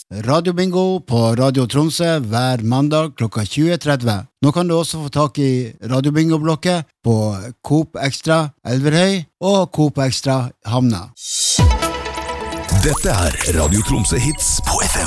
Radio Bingo på Radio Tromsø hver mandag klokka 20:30. Nå kan du også få tak i Radio Bingo-blokket på Coop Extra Elverhøy og Coop Extra Hamna. Dette Radio Tromsø Hits på FM.